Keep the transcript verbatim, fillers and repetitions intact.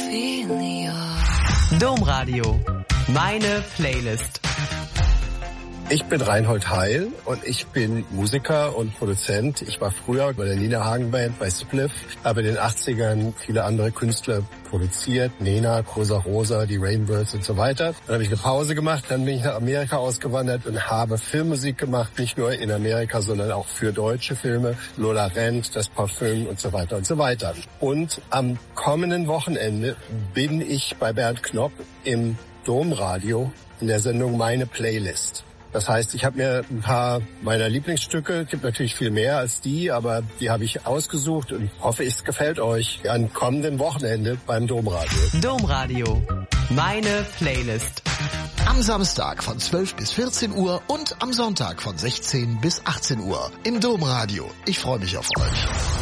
Domradio. Meine Playlist. Ich bin Reinhold Heil und ich bin Musiker und Produzent. Ich war früher bei der Nina Hagen Band, bei Spliff, habe in den achtzigern viele andere Künstler produziert, Nena, Cosa Rosa, die Rainbirds und so weiter. Dann habe ich eine Pause gemacht, dann bin ich nach Amerika ausgewandert und habe Filmmusik gemacht, nicht nur in Amerika, sondern auch für deutsche Filme, Lola Rent, Das Parfüm und so weiter und so weiter. Und am kommenden Wochenende bin ich bei Bernd Knopp im Domradio in der Sendung Meine Playlist. Das heißt, ich habe mir ein paar meiner Lieblingsstücke, gibt natürlich viel mehr als die, aber die habe ich ausgesucht und hoffe, es gefällt euch am kommenden Wochenende beim Domradio. Domradio. Meine Playlist. Am Samstag von zwölf bis vierzehn Uhr und am Sonntag von sechzehn bis achtzehn Uhr im Domradio. Ich freue mich auf euch.